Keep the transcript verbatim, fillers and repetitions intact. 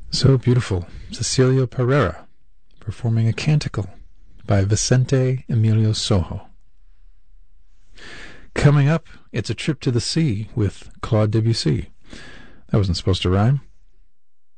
So beautiful. Cecilia Pereira performing a canticle by Vicente Emilio Sojo. Coming up, it's A Trip to the Sea with Claude Debussy. That wasn't supposed to rhyme.